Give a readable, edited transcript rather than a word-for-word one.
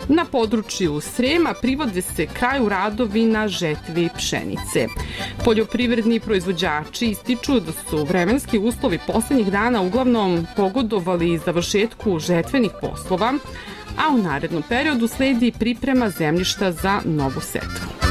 Na području Srema privode se kraju radovi na žetvi pšenice. Poljoprivredni proizvođači ističu da su vremenski uslovi poslednjih dana uglavnom pogodovali završetku žetvenih poslova, a u narednom periodu sledi priprema zemljišta za novu setvu.